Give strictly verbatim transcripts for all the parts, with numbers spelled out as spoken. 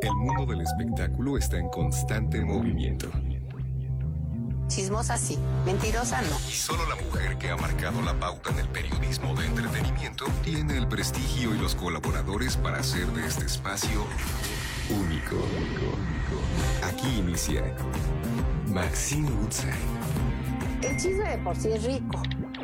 El mundo del espectáculo está en constante movimiento. Chismosa sí, mentirosa no. Y solo la mujer que ha marcado la pauta en el periodismo de entretenimiento tiene el prestigio y los colaboradores para hacer de este espacio único. Aquí inicia Maxine Woodside. El chisme de por sí es rico.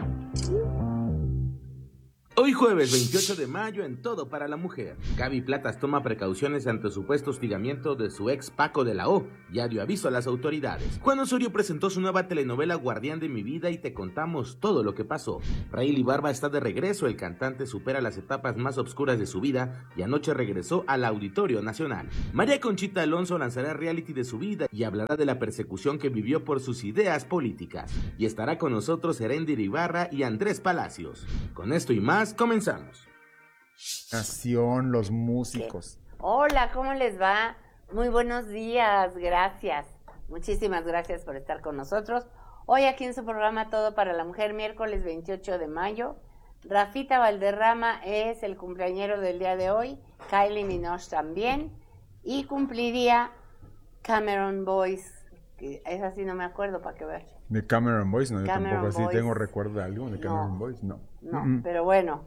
Hoy jueves veintiocho de mayo en Todo para la Mujer. Gaby Platas toma precauciones ante supuesto hostigamiento de su ex Paco de la O. Ya dio aviso a las autoridades. Juan Osorio presentó su nueva telenovela Guardián de mi vida y te contamos todo lo que pasó. Rayleigh Barba está de regreso. El cantante supera las etapas más oscuras de su vida y anoche regresó al Auditorio Nacional. María Conchita Alonso lanzará reality de su vida y hablará de la persecución que vivió por sus ideas políticas. Y estará con nosotros Eréndir Ibarra y Andrés Palacios. Con esto y más, comenzamos. Nación, los músicos. Hola, ¿cómo les va? Muy buenos días, gracias. Muchísimas gracias por estar con nosotros. Hoy aquí en su programa Todo para la Mujer, miércoles veintiocho de mayo. Rafita Valderrama es el cumpleañero del día de hoy, Kylie Minogue también, y cumpliría Cameron Boyce, que es así, no me acuerdo, para que vean. De Cameron Boyce, no, yo Cameron tampoco así Boyce. tengo recuerdo de algo de Cameron No. Boyce, no. No, Mm-mm. pero bueno,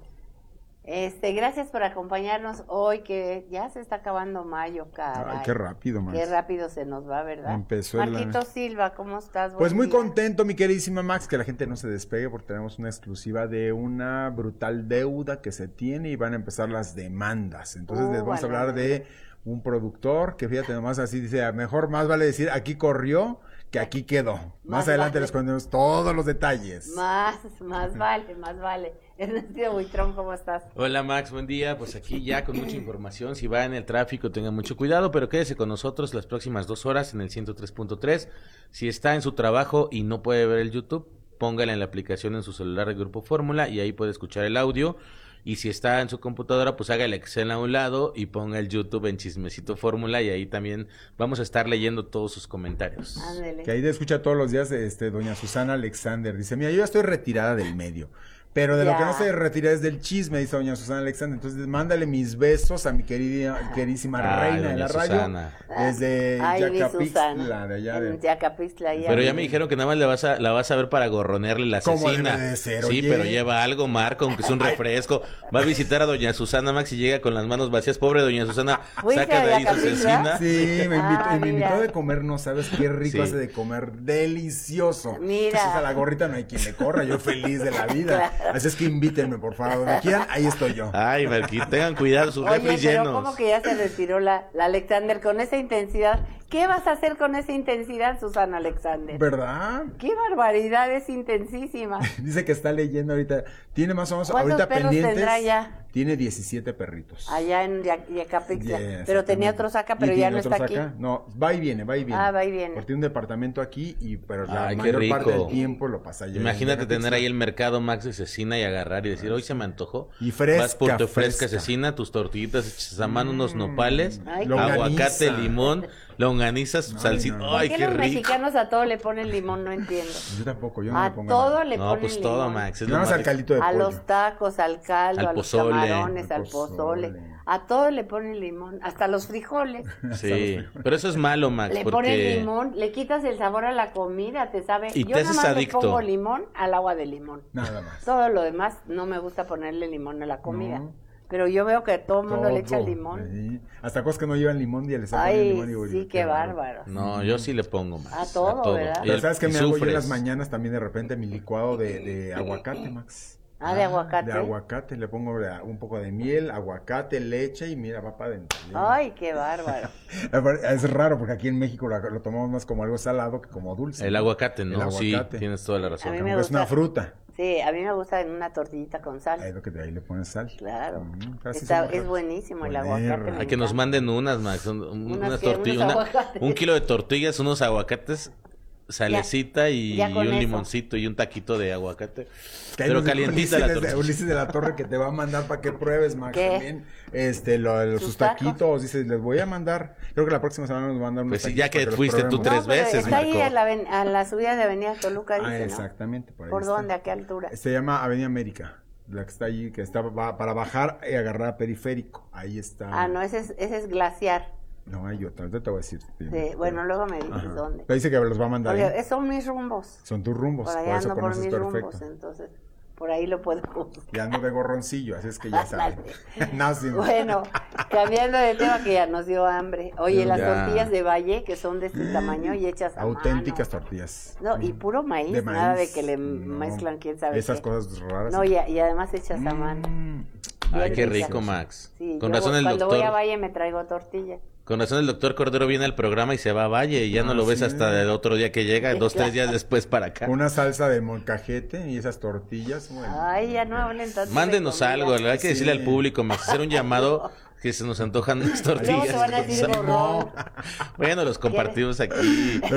este, gracias por acompañarnos hoy, que ya se está acabando mayo, caray. Ay, qué rápido, Max. Qué rápido se nos va, ¿verdad? Empezó el- Marquito Silva, ¿cómo estás? Pues Buen muy día. contento, mi queridísima Max, que la gente no se despegue porque tenemos una exclusiva de una brutal deuda que se tiene y van a empezar las demandas. Entonces Uh, les vamos a vale, hablar vale. de un productor que, fíjate, nomás así dice, mejor más vale decir aquí corrió que aquí quedó. Más, Más adelante vale. les contamos todos los detalles. Más, más vale, más vale. Ernesto Buitrón, ¿cómo estás? Hola Max, buen día. Pues aquí ya con mucha información. Si va en el tráfico, tenga mucho cuidado, pero quédese con nosotros las próximas dos horas en el ciento tres punto tres. Si está en su trabajo y no puede ver el YouTube, póngala en la aplicación en su celular de Grupo Fórmula y ahí puede escuchar el audio. Y si está en su computadora, pues haga el Excel a un lado y ponga el YouTube en Chismecito Fórmula y ahí también vamos a estar leyendo todos sus comentarios. Ándele. Que ahí te escucha todos los días este doña Susana Alexander. Dice, mira, yo ya estoy retirada del medio, pero de Ya. lo que no se retira es del chisme, dice doña Susana Alexander. Entonces, mándale mis besos a mi querida, queridísima Ay, reina de doña la radio. Susana. Desde Ay, mi Yacapixtla, Susana. de allá de... En Yacapixtla, allá. Pero ya me dijeron que nada más la vas a, la vas a ver para gorronearle la ¿Cómo asesina. debe de ser? Sí, Oye. pero lleva algo, Marco, aunque es un refresco. Va a visitar a doña Susana, Max, y llega con las manos vacías. Pobre doña Susana, ¿Fuiste saca a de ahí su Yacapixtla? asesina. Sí, me invitó, Ah, y me mira. invitó de comer, no sabes qué rico Sí. hace de comer, delicioso. Mira. Entonces a la gorrita no hay quien le corra, yo feliz de la vida. Claro. Así es que invítenme, por favor, donde quieran, ahí estoy yo. Ay, Marquito, tengan cuidado, sus Oye, refris pero llenos. ¿cómo que ya se retiró la, la Alexander con esa intensidad? ¿Qué vas a hacer con esa intensidad, Susana Alexander? ¿Verdad? ¡Qué barbaridad! Es intensísima. Dice que está leyendo ahorita, tiene más o menos ¿Cuántos ahorita perros pendientes. tendrá ya? Tiene diecisiete perritos. Allá en Ya- Yacapixtla. Yeah, Pero tenía exactamente. otros acá, Y pero ya tiene no otros está aquí. acá. No, va y viene, va y viene. Ah, va y viene. Porque tiene un departamento aquí, y pero la Ay, qué mayor parte rico. del tiempo lo pasa allá. Imagínate en tener Yacapixtla. ahí el mercado Max de cecina y agarrar y decir, hoy se me antojó. Y fresca, Vas por tu fresca fresca. cecina, tus tortillitas hechas a mano, unos nopales, Ay, aguacate, longaniza. limón, longanizas, salsita. no. ¿Por Ay, qué qué los rico. mexicanos a todo le ponen limón? No entiendo. Yo tampoco, yo no A le pongo todo nada. le No, ponen pues limón. todo, Max. Es Nada lo más al más- caldito de A pollo. los tacos, al caldo, Al a los pozole. camarones, Al al pozole. pozole. A todo le ponen limón, hasta los frijoles. Sí, pero eso es malo, Max, Le porque... ponen limón, le quitas el sabor a la comida, te sabe. Y Yo te nada haces más adicto. le pongo limón al agua de limón. Nada más. Todo lo demás no me gusta ponerle limón a la comida. No. Pero yo veo que todo el mundo le echa Todo. limón. Sí. Hasta cosas que no llevan limón y les ponen Ay, limón y digo, sí, qué bárbaro. No, yo sí le pongo más. A todo, ¿verdad? Y Pero el- ¿sabes qué y me hago yo en sufres. las mañanas también de repente? Mi licuado de, de aguacate, Max. Ah, ¿de aguacate? De aguacate, le pongo de- un poco de miel, aguacate, leche y mira, va para adentro. Ay, qué bárbaro. Es raro porque aquí en México lo, lo tomamos más como algo salado que como dulce. El aguacate, ¿no? El aguacate. Sí, tienes toda la razón. A mí Como me que es una gusta. fruta. Sí, a mí me gusta en una tortillita con sal. Ahí, lo que de ahí le pones sal. Claro. Mm, casi Está- somos es raros. buenísimo el Poner. aguacate. me Hay que nos encanta. manden unas, Max, un, un- ¿Unas unas qué? tortillas, ¿Unos una- aguacates? un kilo de tortillas, unos aguacates, salecita y, ya con un eso. limoncito y un taquito de aguacate. Que ahí Pero nos dijo calientita la Ulises de- tortilla. Ulises de la Torre que te va a mandar para que pruebes, Max, ¿Qué? también. Este, lo, lo- ¿Sus sus tacos? taquitos, dice, les voy a mandar. Creo que la próxima semana nos mandan unos Pues sí, taquitos ya que para los fuiste tú probemos. tres No, pero veces, está ahí Marco. a la, aven- a la subida de Avenida Toluca, dice, Ah, ¿no? exactamente. Por, ahí ¿Por está. dónde? ¿A qué altura? Se llama Avenida América, la que está allí, que está va- para bajar y agarrar a Periférico. Ahí está. Ah, no, ese es, ese es Glaciar. No, hay otra, ahorita te voy a decir. Sí, bueno, luego me dices Ajá. dónde. Te dice que los va a mandar. Porque ahí. son mis rumbos. Son tus rumbos, Por por, allá eso ando por conoces mis perfecto. rumbos, entonces por ahí lo puedo buscar. Y ando de gorroncillo, así es que ya saben. No, sí, no. Bueno, cambiando de tema que ya nos dio hambre. Oye, las Ya. tortillas de Valle, que son de este tamaño y hechas a Auténticas mano. tortillas. No, y puro maíz, De nada de maíz. que le No, mezclan quién sabe Esas qué. cosas raras. No, y, y además hechas a mano. Mm. Ay, Bien qué ricas. rico, Max. Sí, Con yo razón el cuando voy a doctor, Valle me traigo tortilla. con razón el doctor Cordero viene al programa y se va a Valle y ya no Ah, lo ves sí. hasta el otro día que llega, Sí, dos, tres claro. días después para acá. Una salsa de molcajete y esas tortillas. Bueno. Ay, ya no hablen tanto de Mándenos comida. algo, hay que Sí. decirle al público, Max, hacer un llamado que se nos antojan las tortillas. Luego se van a decir con sal. borrón. Bueno, los compartimos aquí.